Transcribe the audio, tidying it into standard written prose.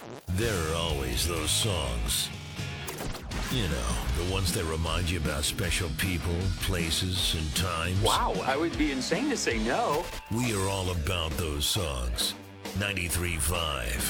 There are always those songs. You know, the ones that remind you about special people, places, and times. Wow, I would be insane to say no. We are all about those songs. 93.5